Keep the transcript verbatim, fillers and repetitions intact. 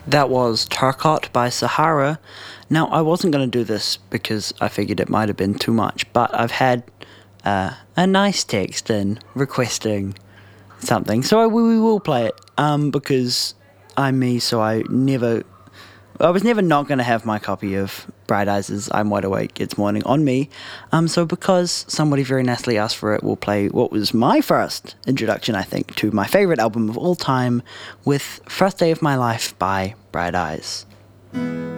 That was Tarkot by Sahara. Now, I wasn't going to do this because I figured it might have been too much, but I've had uh, a nice text in requesting something, so I, we will play it um, because I'm me, so I never. I was never not going to have my copy of Bright Eyes' I'm Wide Awake, It's Morning on me. Um, so because somebody very nicely asked for it, we'll play what was my first introduction, I think, to my favourite album of all time with First Day of My Life by Bright Eyes.